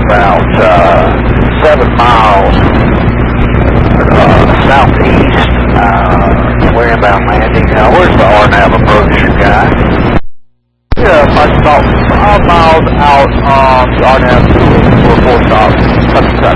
about 7 miles southeast. We're inbound landing. Where's the RNAV approach, guy? Yeah, about 5 miles out on the RNAV for 4 stops.